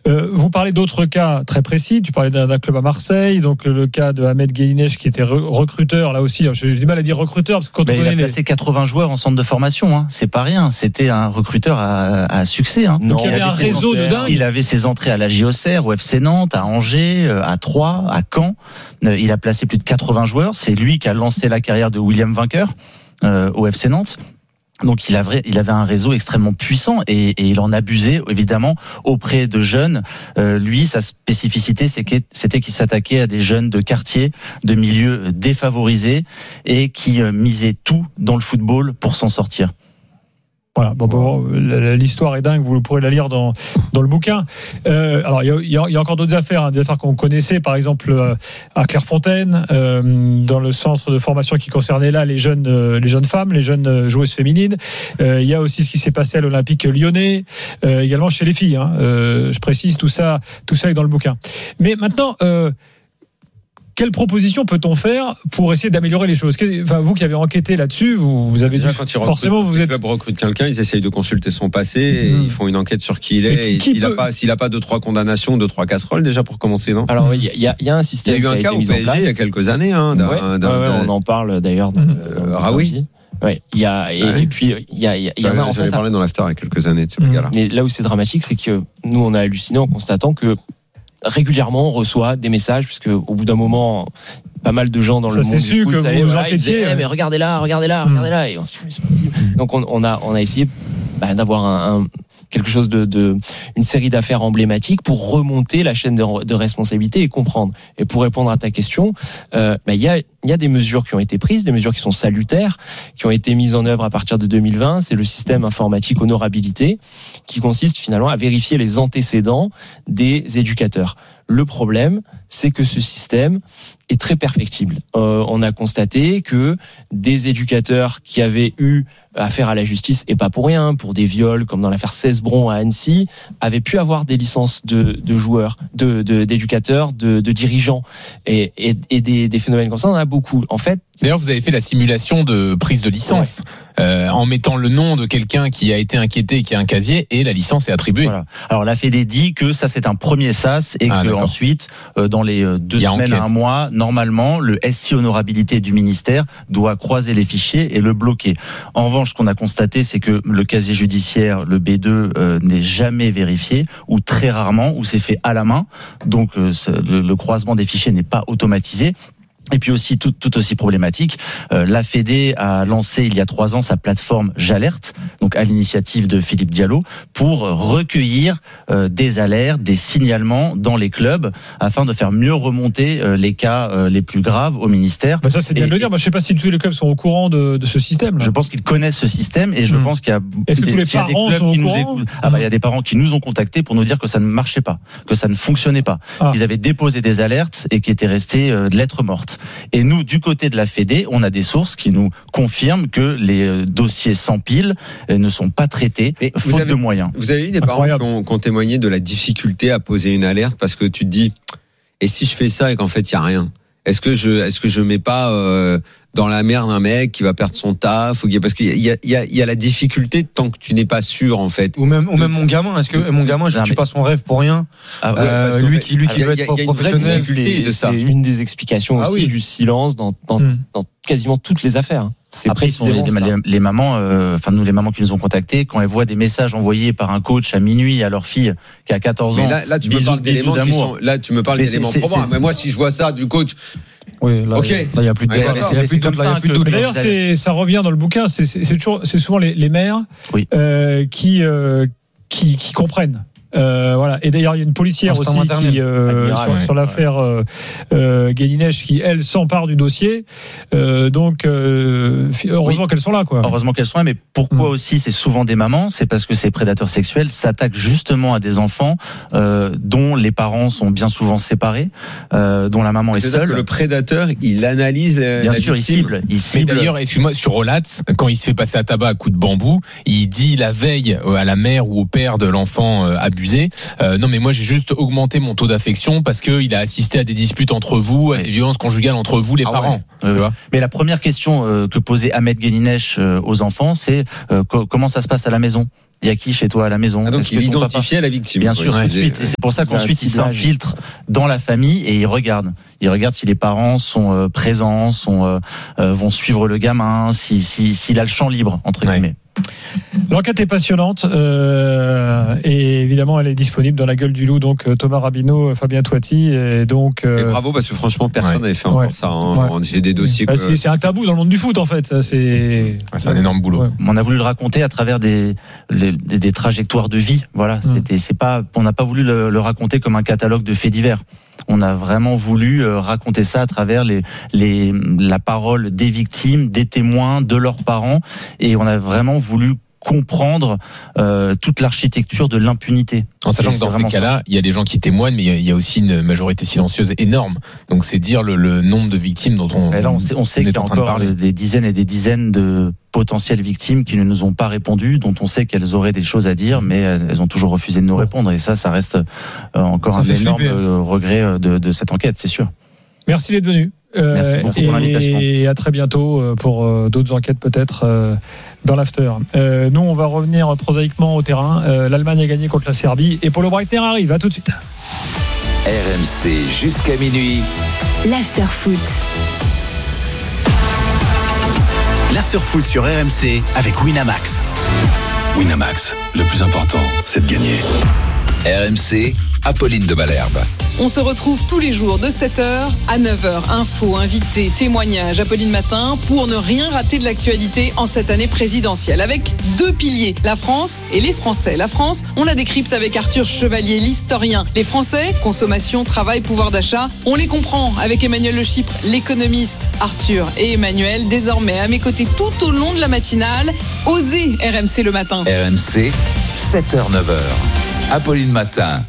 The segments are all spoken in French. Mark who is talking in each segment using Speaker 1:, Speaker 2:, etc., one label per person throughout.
Speaker 1: Vous parlez d'autres cas très précis. Tu parlais d'un club à Marseille, donc le cas de Ahmed Guélinech qui était recruteur là aussi. J'ai du mal à dire recruteur parce que quand on
Speaker 2: il a placé 80 joueurs en centre de formation. C'est pas rien. C'était un recruteur à succès.
Speaker 1: Donc il y avait un réseau de dingue.
Speaker 2: Il avait ses entrées à la JOCR, au FC Nantes, à Angers, à Troyes, à Caen. Il a placé plus de 80 joueurs. C'est lui qui a lancé la carrière de William Vainqueur au FC Nantes. Donc il avait un réseau extrêmement puissant et il en abusait évidemment auprès de jeunes. Lui, sa spécificité, c'était qu'il s'attaquait à des jeunes de quartier, de milieux défavorisés et qui misaient tout dans le football pour s'en sortir.
Speaker 1: Voilà, l'histoire est dingue, vous pourrez la lire dans le bouquin. Alors il y a encore d'autres affaires, des affaires qu'on connaissait, par exemple à Clairefontaine, dans le centre de formation qui concernait là les jeunes femmes, les jeunes joueuses féminines. Il y a aussi ce qui s'est passé à l'Olympique Lyonnais, également chez les filles. Je précise tout ça est dans le bouquin. Mais maintenant. Quelle proposition peut-on faire pour essayer d'améliorer les choses ? Enfin, vous qui avez enquêté là-dessus, vous avez
Speaker 3: déjà,
Speaker 1: dû
Speaker 3: forcément vous êtes. Le club recrute quelqu'un, ils essayent de consulter son passé, et ils font une enquête sur qui il est. S'il a pas 2-3 condamnations, 2-3 casseroles déjà pour commencer, non ?
Speaker 4: Alors il y a un système.
Speaker 3: Il y a eu un cas au PSG il y a quelques années.
Speaker 4: On en parle d'ailleurs.
Speaker 3: Raoui.
Speaker 4: Ouais, et puis il y en a en fait.
Speaker 3: J'avais parlé dans l'after il y a quelques années de ce gars-là.
Speaker 4: Mais là où c'est dramatique, c'est que nous on a halluciné en constatant que régulièrement on reçoit des messages, puisque au bout d'un moment pas mal de gens dans le monde du foot ils disaient mais regardez là et on se dit, donc on a essayé d'avoir quelque chose une série d'affaires emblématiques pour remonter la chaîne de responsabilité et comprendre. Et pour répondre à ta question, il y a des mesures qui ont été prises, des mesures qui sont salutaires, qui ont été mises en œuvre à partir de 2020. C'est le système informatique honorabilité qui consiste finalement à vérifier les antécédents des éducateurs. Le problème, c'est que ce système est très perfectible. On a constaté que des éducateurs qui avaient eu affaire à la justice, et pas pour rien, pour des viols, comme dans l'affaire Cesbron à Annecy, avaient pu avoir des licences de joueurs, d'éducateurs, de dirigeants, et des phénomènes comme ça, on en a beaucoup. En fait,
Speaker 5: d'ailleurs, vous avez fait la simulation de prise de licence, en mettant le nom de quelqu'un qui a été inquiété et qui a un casier, et la licence est attribuée.
Speaker 2: Voilà. Alors la Fédé dit que ça c'est un premier sas et que ensuite, dans les 2 semaines à un mois, normalement, le SI honorabilité du ministère doit croiser les fichiers et le bloquer. En revanche, ce qu'on a constaté, c'est que le casier judiciaire, le B2, n'est jamais vérifié, ou très rarement, ou c'est fait à la main. Donc le croisement des fichiers n'est pas automatisé. Et puis aussi, tout aussi problématique, la Fédé a lancé il y a 3 ans sa plateforme J'alerte, donc à l'initiative de Philippe Diallo, pour recueillir des alertes, des signalements dans les clubs, afin de faire mieux remonter les cas les plus graves au ministère.
Speaker 1: Ça c'est bien de le dire. Moi je sais pas si tous les clubs sont au courant de ce système.
Speaker 2: Je pense qu'ils connaissent ce système, et je pense qu'il y a.
Speaker 1: Est-ce que tous les parents sont au courant ?
Speaker 2: Il y a des parents qui nous ont contactés pour nous dire que ça ne marchait pas, que ça ne fonctionnait pas, qu'ils avaient déposé des alertes et qui étaient restés lettres mortes. Et nous, du côté de la Fédé, on a des sources qui nous confirment que les dossiers s'empilent et ne sont pas traités, faute de moyens.
Speaker 3: Vous avez eu des parents qui ont témoigné de la difficulté à poser une alerte, parce que tu te dis, et si je fais ça et qu'en fait il y a rien, est-ce que je mets pas dans la merde un mec qui va perdre son taf, parce qu'il y a la difficulté tant que tu n'es pas sûr en fait.
Speaker 6: Ou même mon gamin, est-ce que mon gamin, je ne tue pas son rêve pour rien, lui qui veut être professionnel,
Speaker 4: c'est une des explications aussi du silence dans quasiment toutes les affaires. C'est
Speaker 2: après les mamans, nous les mamans qui nous ont contactés, quand elles voient des messages envoyés par un coach à minuit à leur fille qui a 14 ans.
Speaker 3: Là tu me parles d'éléments d'amour. Là tu me parles d'éléments probants. Mais moi si je vois ça du coach.
Speaker 6: Oui, là, il y a plus de doute.
Speaker 1: D'ailleurs, ça revient dans le bouquin. C'est souvent les mères qui comprennent. Voilà. Et d'ailleurs, il y a une policière aussi qui, sur l'affaire Guélinech, qui elle s'empare du dossier. Donc, heureusement qu'elles sont là, quoi.
Speaker 2: Heureusement qu'elles sont là, mais pourquoi aussi c'est souvent des mamans ? C'est parce que ces prédateurs sexuels s'attaquent justement à des enfants dont les parents sont bien souvent séparés, dont la maman est seule.
Speaker 3: Le prédateur, il analyse
Speaker 2: bien sûr, il cible.
Speaker 5: Mais d'ailleurs, excuse-moi, sur Olatz, quand il se fait passer à tabac à coups de bambou, il dit la veille à la mère ou au père de l'enfant abusé, non mais moi j'ai juste augmenté mon taux d'affection parce que il a assisté à des disputes entre vous, à des violences conjugales entre vous les parents.
Speaker 2: Mais la première question que posait Ahmed Guélinech aux enfants, c'est comment ça se passe à la maison ? Il y a qui chez toi à la maison?
Speaker 3: Donc il identifiait la victime.
Speaker 2: Bien sûr, tout de suite. Et c'est pour ça qu'ensuite il s'infiltre dans la famille et il regarde. Il regarde si les parents sont présents, vont suivre le gamin, s'il a le champ libre entre guillemets.
Speaker 1: L'enquête est passionnante et évidemment elle est disponible dans La Gueule du Loup, donc Thomas Rabineau, Fabien Toiti et donc
Speaker 3: et bravo parce que franchement personne n'avait fait encore ça. J'ai des dossiers.
Speaker 1: C'est un tabou dans le monde du foot en fait. Ça, c'est
Speaker 5: un énorme boulot. Ouais.
Speaker 2: On a voulu le raconter à travers des trajectoires de vie. Voilà, on n'a pas voulu le raconter comme un catalogue de faits divers. On a vraiment voulu raconter ça à travers la parole des victimes, des témoins, de leurs parents, et on a vraiment voulu comprendre toute l'architecture de l'impunité.
Speaker 5: En sachant que dans ces cas-là, il y a des gens qui témoignent, mais il y a aussi une majorité silencieuse énorme. Donc c'est dire le nombre de victimes dont
Speaker 2: on sait qu'il y a encore des dizaines et des dizaines de potentielles victimes qui ne nous ont pas répondu, dont on sait qu'elles auraient des choses à dire, mais elles ont toujours refusé de nous répondre. Et ça reste encore un énorme regret de cette enquête, c'est sûr.
Speaker 1: Merci d'être venu.
Speaker 2: Merci beaucoup pour l'invitation.
Speaker 1: Et à très bientôt pour d'autres enquêtes peut-être dans l'after. Nous, on va revenir prosaïquement au terrain. L'Allemagne a gagné contre la Serbie et Polo Breitner arrive. À tout de suite.
Speaker 7: RMC jusqu'à minuit.
Speaker 8: L'after foot.
Speaker 9: L'after foot sur RMC avec Winamax.
Speaker 7: Winamax, le plus important, c'est de gagner. RMC, Apolline de Malherbe.
Speaker 10: On se retrouve tous les jours de 7h à 9h. Infos, invités, témoignages, Apolline Matin, pour ne rien rater de l'actualité en cette année présidentielle. Avec deux piliers, la France et les Français. La France, on la décrypte avec Arthur Chevalier, l'historien. Les Français, consommation, travail, pouvoir d'achat, on les comprend avec Emmanuel Le Chypre, l'économiste. Arthur et Emmanuel, désormais à mes côtés tout au long de la matinale. Osez RMC le matin.
Speaker 7: RMC, 7h-9h. Apolline Matin.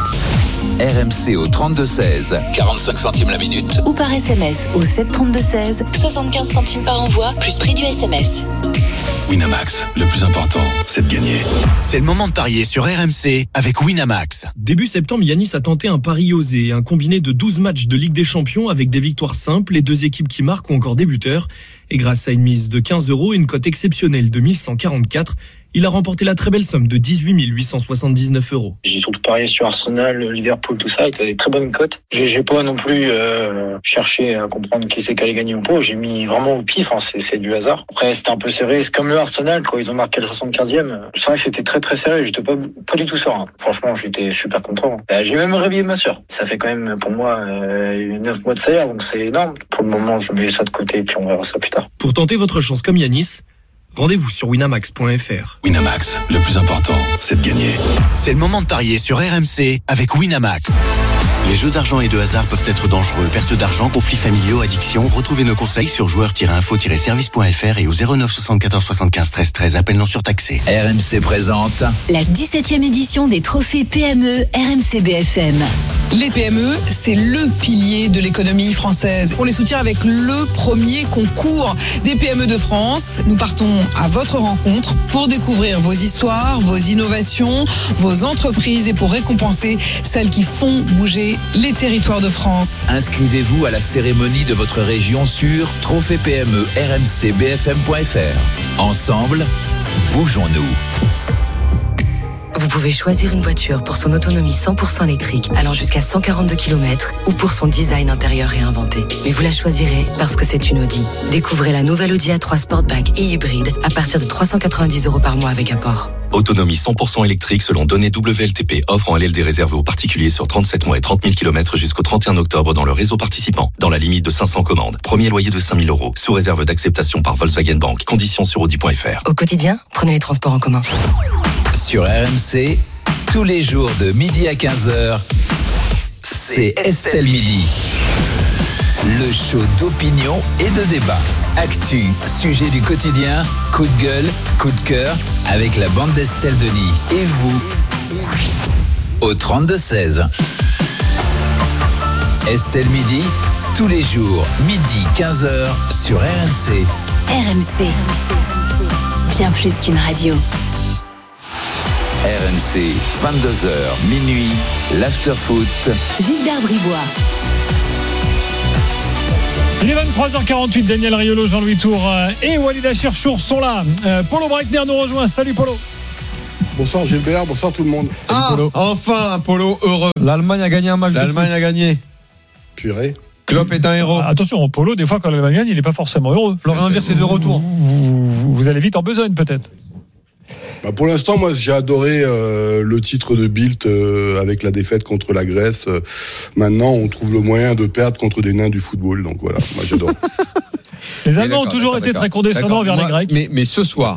Speaker 7: RMC au 32-16, 45 centimes la minute.
Speaker 8: Ou par SMS au 732-16, 75 centimes par envoi, plus prix du SMS.
Speaker 7: Winamax, le plus important, c'est de gagner.
Speaker 9: C'est le moment de parier sur RMC avec Winamax.
Speaker 11: Début septembre, Yanis a tenté un pari osé, un combiné de 12 matchs de Ligue des Champions avec des victoires simples, les deux équipes qui marquent ou encore des buteurs. Et grâce à une mise de 15 € et une cote exceptionnelle de 1144, il a remporté la très belle somme de 18 879 €.
Speaker 12: J'ai surtout parié sur Arsenal, Liverpool, tout ça, avec des très bonnes cotes. J'ai pas non plus cherché à comprendre qui c'est qui allait gagner ou pas. J'ai mis vraiment au pif, c'est du hasard. Après, c'était un peu serré. C'est comme le Arsenal, quand ils ont marqué le 75e. C'est vrai que c'était très très serré. J'étais pas du tout serein. Franchement, j'étais super content. J'ai même réveillé ma sœur. Ça fait quand même, pour moi, 9 mois de salaire, donc c'est énorme. Pour le moment, je mets ça de côté et puis on verra ça plus tard.
Speaker 11: Pour tenter votre chance comme Yanis, rendez-vous sur winamax.fr.
Speaker 7: Winamax, le plus important, c'est de gagner.
Speaker 9: C'est le moment de parier sur RMC avec Winamax. Les jeux d'argent et de hasard peuvent être dangereux. Perte d'argent, conflits familiaux, addiction. Retrouvez nos conseils sur joueurs-info-service.fr et au 09 74 75 13 13. Appel non surtaxé.
Speaker 7: RMC présente
Speaker 8: la 17e édition des trophées PME RMC BFM.
Speaker 10: Les PME, c'est le pilier de l'économie française. On les soutient avec le premier concours des PME de France. Nous partons à votre rencontre pour découvrir vos histoires, vos innovations, vos entreprises et pour récompenser celles qui font bouger les territoires de France.
Speaker 7: Inscrivez-vous à la cérémonie de votre région sur trophée-PME-RMC-BFM.fr. Ensemble, bougeons-nous.
Speaker 8: Vous pouvez choisir une voiture pour son autonomie 100% électrique, allant jusqu'à 142 km, ou pour son design intérieur réinventé. Mais vous la choisirez parce que c'est une Audi. Découvrez la nouvelle Audi A3 Sportback et hybride à partir de 390 € par mois avec apport.
Speaker 13: Autonomie 100% électrique selon données WLTP. Offre en LLD réservée aux particuliers sur 37 mois et 30 000 km jusqu'au 31 octobre dans le réseau participant. Dans la limite de 500 commandes. Premier loyer de 5 000 €. Sous réserve d'acceptation par Volkswagen Bank. Conditions sur Audi.fr.
Speaker 8: Au quotidien, prenez les transports en commun.
Speaker 7: Sur RMC, tous les jours de midi à 15h, c'est Estelle Midi. Le show d'opinion et de débat. Actu, sujet du quotidien, coup de gueule, coup de cœur, avec la bande d'Estelle Denis. Et vous, au 32-16. Estelle Midi, tous les jours, midi 15h, sur RMC.
Speaker 8: RMC, bien plus qu'une radio.
Speaker 7: RMC, 22h, minuit, l'after-foot.
Speaker 8: Gilbert Bribois.
Speaker 1: Il est 23h48, Daniel Riolo, Jean-Louis Tour et Walid Cherchour sont là. Polo Breitner nous rejoint. Salut Polo.
Speaker 14: Bonsoir Gilbert, bonsoir tout le monde.
Speaker 3: Enfin un Polo heureux.
Speaker 6: L'Allemagne a gagné un match.
Speaker 3: L'Allemagne a gagné.
Speaker 14: Purée.
Speaker 3: Klopp est un héros.
Speaker 1: Attention, en Polo, des fois quand l'Allemagne gagne, il n'est pas forcément heureux.
Speaker 6: Florian Wirtz est de retour.
Speaker 1: Vous allez vite en besogne peut-être.
Speaker 14: Pour l'instant, moi, j'ai adoré le titre de Bildt avec la défaite contre la Grèce. Maintenant, on trouve le moyen de perdre contre des nains du football. Donc voilà, moi j'adore.
Speaker 1: Les Allemands ont toujours été très condescendants vers les Grecs.
Speaker 3: Mais ce soir.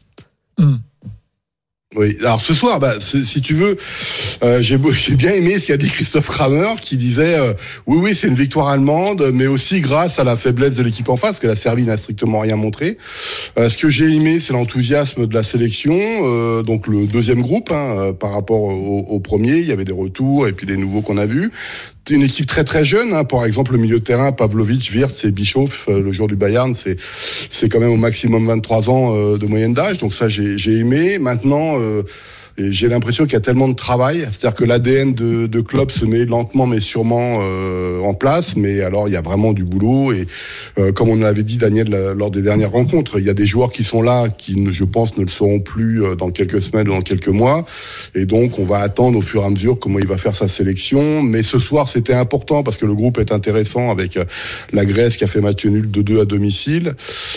Speaker 14: Oui, alors ce soir, si tu veux, j'ai bien aimé ce qu'a dit Christophe Kramer, qui disait oui, c'est une victoire allemande, mais aussi grâce à la faiblesse de l'équipe en face, parce que la Serbie n'a strictement rien montré. Ce que j'ai aimé, c'est l'enthousiasme de la sélection, donc le deuxième groupe, par rapport au premier, il y avait des retours et puis des nouveaux qu'on a vus. Une équipe très très jeune, par exemple le milieu de terrain, Pavlovic, Wirtz et Bischoff, le joueur du Bayern, c'est quand même au maximum 23 ans de moyenne d'âge, donc ça j'ai aimé. Maintenant, j'ai l'impression qu'il y a tellement de travail, c'est-à-dire que l'ADN de Klopp se met lentement mais sûrement en place, mais alors il y a vraiment du boulot et comme on l'avait dit Daniel lors des dernières rencontres, il y a des joueurs qui sont là qui je pense ne le seront plus dans quelques semaines ou dans quelques mois, et donc on va attendre au fur et à mesure comment il va faire sa sélection. Mais ce soir c'était important parce que le groupe est intéressant avec la Grèce qui a fait match nul 2-2 à domicile.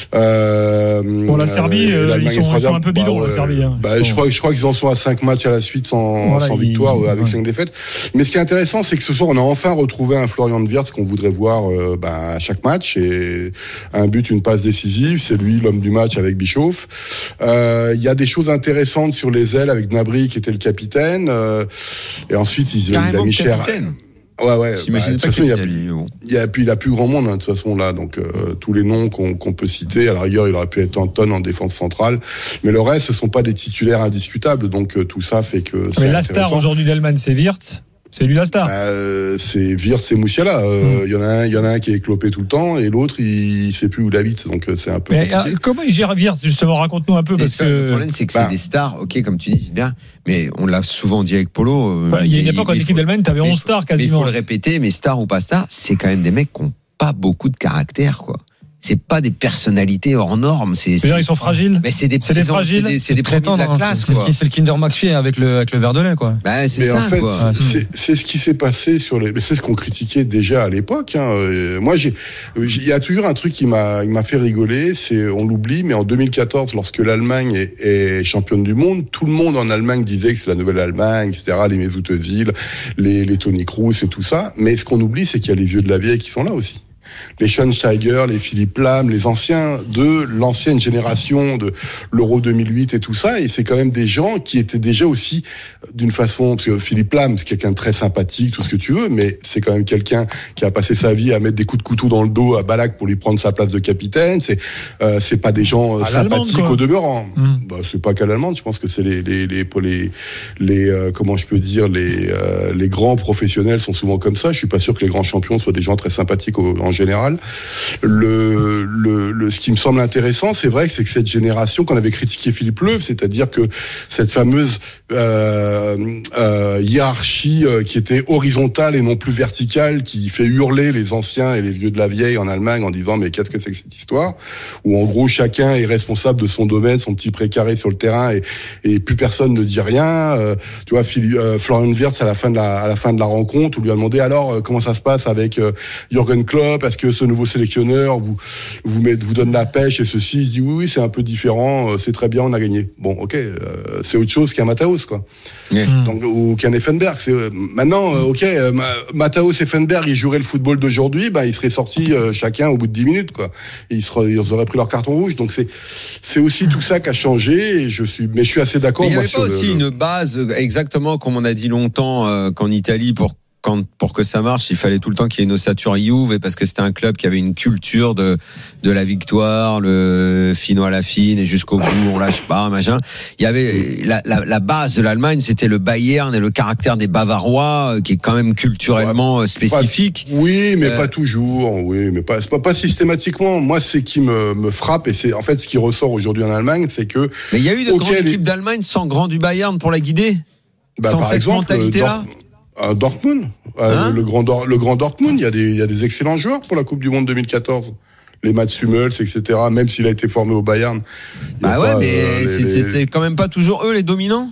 Speaker 1: Pour la Serbie, ils sont un peu bidons, la Serbie.
Speaker 14: Je crois qu'ils en sont à 5 matchs à la suite sans victoire avec 5 défaites. Mais ce qui est intéressant, c'est que ce soir, on a enfin retrouvé un Florian Wirtz qu'on voudrait voir à chaque match. Et un but, une passe décisive. C'est lui l'homme du match avec Bischoff. Il y a des choses intéressantes sur les ailes avec Gnabry qui était le capitaine. Et ensuite, il a mis cher. Ouais. De toute façon, il y a plus grand monde de toute façon là, donc tous les noms qu'on peut citer, à la rigueur, il aurait pu être Anton en défense centrale, mais le reste, ce sont pas des titulaires indiscutables, donc tout ça fait que.
Speaker 1: Mais la star aujourd'hui d'Allemagne, c'est Wirtz. C'est lui la star.
Speaker 14: C'est Wirtz, c'est Musiala. Il y en a un qui est éclopé tout le temps et l'autre il sait plus où il habite, donc c'est un peu.
Speaker 1: Comment il gère Wirtz justement? Raconte-nous un peu parce que
Speaker 3: le problème c'est que c'est des stars, ok, comme tu dis bien, mais on l'a souvent dit avec Polo.
Speaker 1: Il y a une époque en équipe d'Allemagne, t'avais 11 stars quasiment.
Speaker 3: Il faut le répéter, mais stars ou pas stars, c'est quand même des mecs qui ont pas beaucoup de caractère, quoi. C'est pas des personnalités hors normes.
Speaker 1: C'est-à-dire ils sont fragiles.
Speaker 3: Mais c'est des fragiles. C'est des produits de la classe, quoi.
Speaker 6: C'est le Kinder Maxfier avec le verre de lait, quoi.
Speaker 14: C'est ça, en fait, quoi. C'est ce qui s'est passé mais c'est ce qu'on critiquait déjà à l'époque. Moi, il y a toujours un truc qui m'a fait rigoler. On l'oublie, mais en 2014, lorsque l'Allemagne est championne du monde, tout le monde en Allemagne disait que c'est la nouvelle Allemagne, etc. Les Mesut Özil, les Toni Kroos et tout ça. Mais ce qu'on oublie, c'est qu'il y a les vieux de la vieille qui sont là aussi. Les Schweinsteiger, les Philippe Lahm, les anciens de l'ancienne génération de l'Euro 2008 et tout ça, et c'est quand même des gens qui étaient déjà aussi d'une façon, parce que Philippe Lahm c'est quelqu'un de très sympathique, tout ce que tu veux, mais c'est quand même quelqu'un qui a passé sa vie à mettre des coups de couteau dans le dos à Ballack pour lui prendre sa place de capitaine. C'est pas des gens sympathiques au demeurant. C'est pas qu'à l'allemande, je pense que c'est les comment je peux dire, les grands professionnels sont souvent comme ça. Je suis pas sûr que les grands champions soient des gens très sympathiques en général. Ce qui me semble intéressant, c'est vrai que c'est que cette génération qu'on avait critiqué Philippe Löw, c'est-à-dire que cette fameuse hiérarchie qui était horizontale et non plus verticale, qui fait hurler les anciens et les vieux de la vieille en Allemagne en disant mais qu'est-ce que c'est que cette histoire, où en gros chacun est responsable de son domaine, son petit précaré sur le terrain et plus personne ne dit rien. Tu vois, Florian Wirtz à la fin de la rencontre, on lui a demandé alors comment ça se passe avec Jürgen Klopp, est-ce que ce nouveau sélectionneur vous donne la pêche et ceci. Il dit oui, c'est un peu différent, c'est très bien, on a gagné. Bon, ok, c'est autre chose qu'un Matthäus, quoi. Donc, ou qu'un Effenberg. Maintenant, Matthäus et Effenberg, ils joueraient le football d'aujourd'hui, ils seraient sortis chacun au bout de 10 minutes, quoi. Et ils auraient pris leur carton rouge. Donc c'est aussi tout ça qui a changé. Mais je suis assez d'accord.
Speaker 3: Mais il n'y avait pas aussi une base exactement comme on a dit longtemps qu'en Italie pour que ça marche, il fallait tout le temps qu'il y ait une ossature Juve, et parce que c'était un club qui avait une culture de la victoire, le fino à la fine et jusqu'au bout, on lâche pas, machin. Il y avait la base de l'Allemagne, c'était le Bayern et le caractère des Bavarois qui est quand même culturellement spécifique.
Speaker 14: Oui, mais pas toujours. Oui, mais pas systématiquement. Moi, ce qui me frappe, et c'est en fait ce qui ressort aujourd'hui en Allemagne, c'est que.
Speaker 3: Mais il y a eu de grandes équipes d'Allemagne sans grand du Bayern pour la guider. Sans
Speaker 14: par
Speaker 3: cette
Speaker 14: exemple,
Speaker 3: mentalité-là.
Speaker 14: Dortmund, le grand Dortmund, il y a des excellents joueurs pour la Coupe du Monde 2014. Les Mats Hummels, etc. Même s'il a été formé au Bayern.
Speaker 3: Mais c'est quand même pas toujours eux les dominants.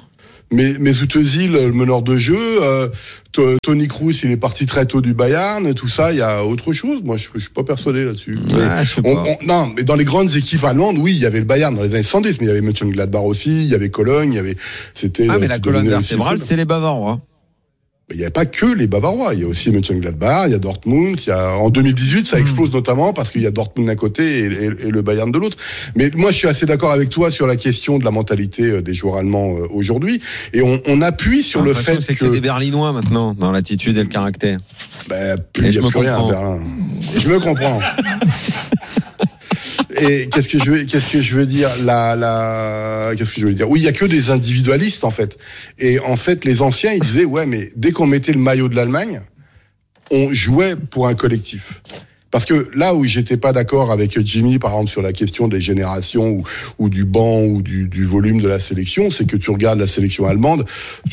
Speaker 14: Mesut Özil, le meneur de jeu, Toni Kroos, il est parti très tôt du Bayern, tout ça, il y a autre chose. Moi, je suis pas persuadé là-dessus. Non, mais dans les grandes équipes allemandes, oui, il y avait le Bayern dans les années 70, mais il y avait Mönchengladbach aussi, il y avait Cologne,
Speaker 3: mais la colonne vertébrale, c'est les Bavarois.
Speaker 14: Il n'y a pas que les Bavarois, il y a aussi Mönchengladbach, il y a Dortmund, en 2018 ça explose notamment parce qu'il y a Dortmund d'un côté et le Bayern de l'autre. Mais moi je suis assez d'accord avec toi sur la question de la mentalité des joueurs allemands aujourd'hui, et on appuie sur le fait que
Speaker 3: c'est que des Berlinois maintenant dans l'attitude et le caractère.
Speaker 14: Il n'y a plus rien à Berlin. Et je me comprends. Et qu'est-ce que je veux dire Oui, il y a que des individualistes en fait. Et en fait, les anciens, ils disaient mais dès qu'on mettait le maillot de l'Allemagne, on jouait pour un collectif. Parce que là où j'étais pas d'accord avec Jimmy, par exemple, sur la question des générations ou du banc ou du volume de la sélection, c'est que tu regardes la sélection allemande,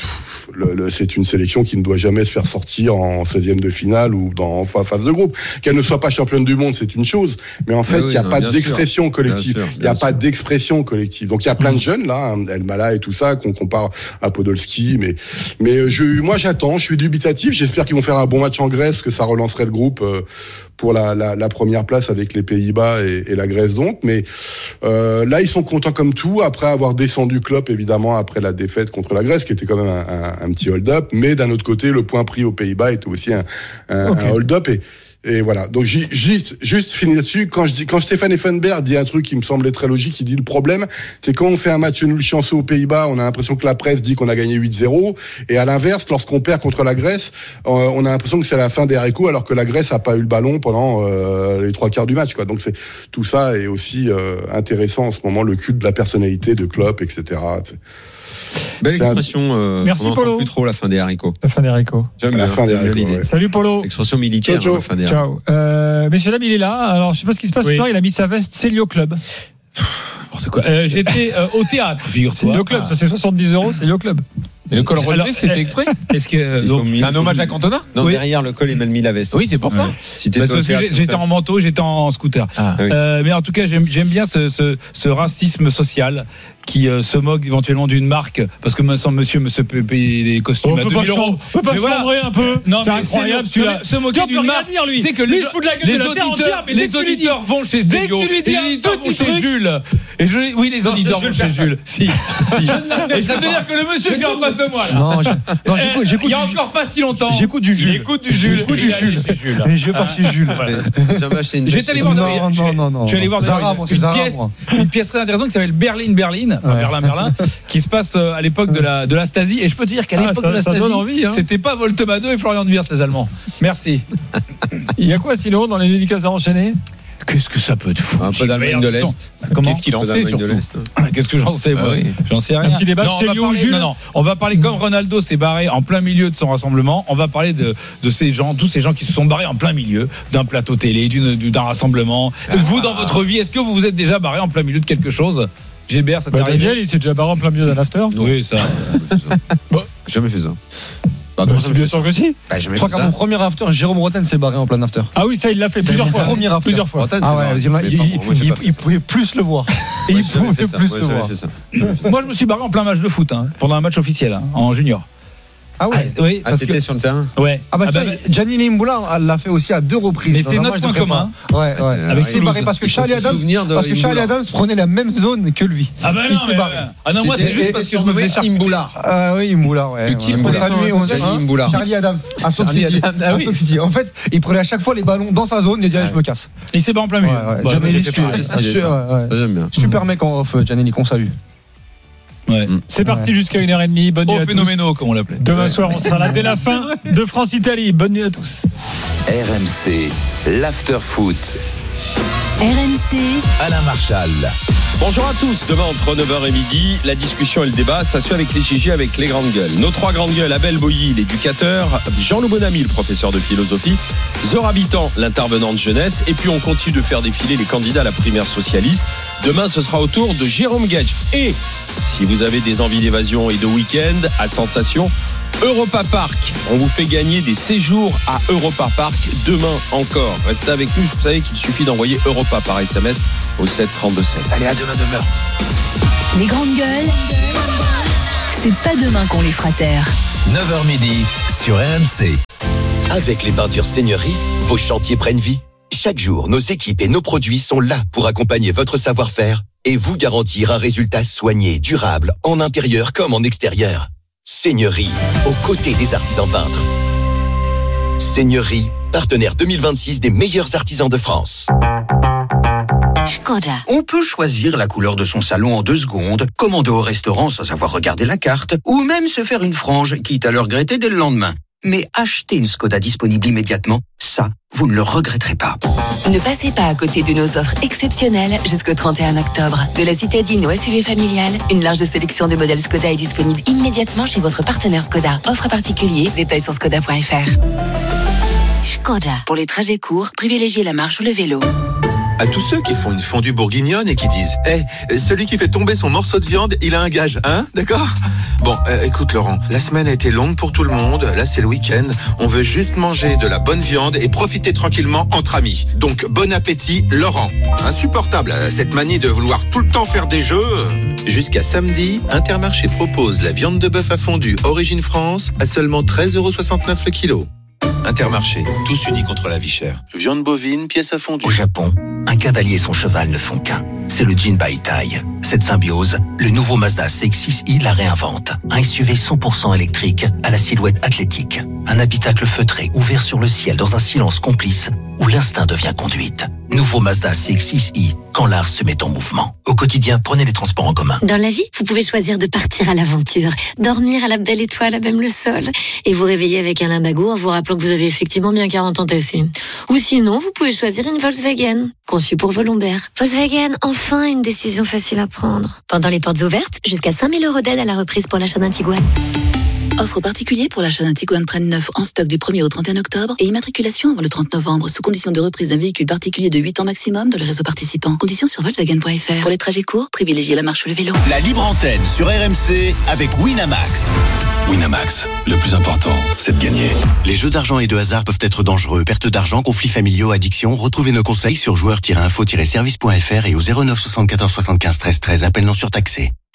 Speaker 14: c'est une sélection qui ne doit jamais se faire sortir en 16e de finale ou en phase de groupe. Qu'elle ne soit pas championne du monde, c'est une chose. Mais en fait, il n'y a pas d'expression collective. Il n'y a pas d'expression collective. Donc il y a plein de jeunes, là, El Mala et tout ça, qu'on compare à Podolski. Mais moi j'attends, je suis dubitatif. J'espère qu'ils vont faire un bon match en Grèce, que ça relancerait le groupe pour la première place avec les Pays-Bas et la Grèce donc. Mais là, ils sont contents comme tout, après avoir descendu Klopp, évidemment, après la défaite contre la Grèce, qui était quand même un petit hold-up. Mais d'un autre côté, le point pris aux Pays-Bas était aussi un hold-up. Et voilà. Donc, juste finir là-dessus. Quand Stéphane Effenberg dit un truc qui me semblait très logique, il dit le problème, c'est quand on fait un match nul chanceux aux Pays-Bas, on a l'impression que la presse dit qu'on a gagné 8-0. Et à l'inverse, lorsqu'on perd contre la Grèce, on a l'impression que c'est la fin des haricots, alors que la Grèce a pas eu le ballon pendant les 3/4 du match, quoi. Donc tout ça est aussi intéressant en ce moment, le culte de la personnalité de Klopp, etc.
Speaker 3: Belle expression.
Speaker 1: Merci Polo.
Speaker 3: Plus trop la fin des haricots.
Speaker 1: La fin des haricots.
Speaker 14: La fin des haricots. Ouais.
Speaker 1: Salut Polo.
Speaker 3: Expression militaire.
Speaker 14: Ciao.
Speaker 3: La fin des
Speaker 1: haricots. Ciao. Messieurs dames, il est là. Alors je sais pas ce qui se passe ce soir. Il a mis sa veste Célio Club. N'importe quoi. J'étais au théâtre. Célio Club. Ça c'est 70 €. Célio Club.
Speaker 5: Et le col relevé, c'est fait exprès.
Speaker 1: Est-ce que
Speaker 5: c'est un hommage à Cantona?
Speaker 3: Non, derrière le col, il m'a mis la veste.
Speaker 5: Oui, c'est pour ça.
Speaker 15: Si parce que j'étais en manteau, j'étais en scooter. Mais en tout cas, j'aime bien ce racisme social qui se moque éventuellement d'une marque, parce que monsieur peut payer des costumes à 2000 €.
Speaker 1: On peut pas chambrer un peu.
Speaker 15: Non,
Speaker 1: c'est incroyable.
Speaker 15: Se moquer d'une marque.
Speaker 1: C'est que lui se fout de la gueule de la terre entière.
Speaker 15: Les auditeurs vont chez Zego. Les auditeurs vont chez Jules. Oui, les auditeurs vont chez Jules. Si. Et je peux te dire que le monsieur qui est en face de moi là.
Speaker 6: Non, j'écoute.
Speaker 15: Il y a encore pas si longtemps.
Speaker 6: J'écoute du Jules. Et je pars chez Jules.
Speaker 15: J'étais allé voir. Non. Je suis allé voir une pièce très intéressante qui s'appelle Berlin, qui se passe à l'époque de la Stasi. Et je peux te dire qu'à l'époque de la Stasi, c'était pas Voltemade et Florian Wirtz les Allemands. Merci.
Speaker 1: Il y a quoi sinon dans les dédicaces à enchaîner?
Speaker 15: Qu'est-ce que ça peut te foutre?
Speaker 3: Un peu d'Allemagne de l'Est.
Speaker 15: Qu'est-ce qu'il en sait surtout? Qu'est-ce que j'en sais moi? J'en sais rien.
Speaker 1: Un petit débat sur Jules.
Speaker 15: Non, on va parler comme Ronaldo s'est barré en plein milieu de son rassemblement. On va parler de ces gens, tous ces gens qui se sont barrés en plein milieu d'un plateau télé, d'un rassemblement. Vous, dans votre vie, est-ce que vous vous êtes déjà barré en plein milieu de quelque chose? Gilbert, ça t'est arrivé?
Speaker 1: Daniel, il s'est déjà barré en plein milieu d'un after.
Speaker 15: Oui, ça.
Speaker 3: Jamais fait ça.
Speaker 1: C'est bien sûr que si.
Speaker 6: Je crois qu'à mon premier after, Jérôme Rotten s'est barré en plein after.
Speaker 1: Ah oui, ça il l'a fait plusieurs fois. Plusieurs fois.
Speaker 6: Il pouvait plus le voir. Il pouvait plus le voir.
Speaker 15: Moi, je me suis barré en plein match de foot, pendant un match officiel, en junior.
Speaker 6: Ah ouais.
Speaker 15: Oui, parce
Speaker 3: que sur le terrain.
Speaker 15: Ouais.
Speaker 6: Gianni Mboula l'a fait aussi à 2 reprises.
Speaker 15: Mais c'est notre point commun.
Speaker 6: Ouais. Avec parce que Charlie Adams prenait la même zone que lui.
Speaker 15: Ah bah non. Ah non, moi c'est juste parce que je me faisais charcuter.
Speaker 6: Mboula. Ah oui, Mboula, ouais. Charlie Adams à Stoke City. En fait, il prenait à chaque fois les ballons dans sa zone et disait je me casse.
Speaker 15: Il s'est barré en plein milieu.
Speaker 6: Super mec en off, Gianni, qu'on salue.
Speaker 1: Ouais. C'est parti jusqu'à 1h30. Bonne nuit à tous.
Speaker 15: Phénoménaux, comme on l'appelait.
Speaker 1: Demain soir, on sera là dès la fin de France-Italie. Bonne nuit à tous.
Speaker 7: RMC, l'after-foot.
Speaker 16: RMC,
Speaker 7: Alain Marchal.
Speaker 17: Bonjour à tous. Demain, entre 9h et midi, la discussion et le débat, ça se fait avec les GG, avec les grandes gueules. Nos 3 grandes gueules, Abel Boilly, l'éducateur, Jean-Loup Bonamy, le professeur de philosophie, Zora Bitan, l'intervenant de jeunesse, et puis on continue de faire défiler les candidats à la primaire socialiste. Demain, ce sera au tour de Jérôme Gage. Et si vous avez des envies d'évasion et de week-end à sensation, Europa Park, on vous fait gagner des séjours à Europa Park demain encore. Restez avec nous, vous savez qu'il suffit d'envoyer Europa par SMS au 7 32 16.
Speaker 7: Allez, à demain.
Speaker 16: Les grandes gueules, c'est pas demain qu'on les fera taire.
Speaker 7: 9h midi sur RMC.
Speaker 18: Avec les peintures Seigneurie, vos chantiers prennent vie. Chaque jour, nos équipes et nos produits sont là pour accompagner votre savoir-faire et vous garantir un résultat soigné, durable, en intérieur comme en extérieur. Seigneurie, aux côtés des artisans peintres. Seigneurie, partenaire 2026 des meilleurs artisans de France.
Speaker 19: Škoda. On peut choisir la couleur de son salon en 2 secondes, commander au restaurant sans avoir regardé la carte, ou même se faire une frange, quitte à le regretter dès le lendemain. Mais acheter une Škoda disponible immédiatement, ça, vous ne le regretterez pas.
Speaker 8: Ne passez pas à côté de nos offres exceptionnelles jusqu'au 31 octobre. De la citadine au SUV familial, une large sélection de modèles Škoda est disponible immédiatement chez votre partenaire Škoda. Offre particulier, détails sur škoda.fr. Škoda. Pour les trajets courts, privilégiez la marche ou le vélo.
Speaker 20: À tous ceux qui font une fondue bourguignonne et qui disent celui qui fait tomber son morceau de viande, il a un gage, hein? D'accord? Bon, écoute Laurent, la semaine a été longue pour tout le monde, là c'est le week-end, on veut juste manger de la bonne viande et profiter tranquillement entre amis. Donc bon appétit Laurent. Insupportable cette manie de vouloir tout le temps faire des jeux. Jusqu'à samedi, Intermarché propose la viande de bœuf à fondu Origine France à seulement 13,69€ le kilo. Intermarché, tous unis contre la vie chère. Viande bovine, pièce à fondue.
Speaker 19: Au Japon, un cavalier et son cheval ne font qu'un. C'est le Jinbaitai. Cette symbiose, le nouveau Mazda CX-6i la réinvente. Un SUV 100% électrique à la silhouette athlétique. Un habitacle feutré ouvert sur le ciel dans un silence complice où l'instinct devient conduite. Nouveau Mazda CX-6i, quand l'art se met en mouvement. Au quotidien, prenez les transports en commun.
Speaker 21: Dans la vie, vous pouvez choisir de partir à l'aventure, dormir à la belle étoile à même le sol, et vous réveiller avec un limbago en vous rappelant que vous avez effectivement bien 40 ans tassés. Ou sinon, vous pouvez choisir une Volkswagen, conçue pour vos lombaires. Volkswagen, enfin une décision facile à prendre. Pendant les portes ouvertes, jusqu'à 5 000 € d'aide à la reprise pour l'achat d'un Tiguan.
Speaker 8: Offre particulier pour l'achat d'un Tiguan Train neuf en stock du 1er au 31 octobre et immatriculation avant le 30 novembre sous condition de reprise d'un véhicule particulier de 8 ans maximum dans le réseau participant. Conditions sur Volkswagen.fr. Pour les trajets courts, privilégiez la marche ou le vélo.
Speaker 18: La libre antenne sur RMC avec Winamax.
Speaker 13: Winamax, le plus important, c'est de gagner.
Speaker 9: Les jeux d'argent et de hasard peuvent être dangereux. Perte d'argent, conflits familiaux, addiction. Retrouvez nos conseils sur joueurs-info-service.fr et au 09 74 75 13 13. Appel non surtaxé.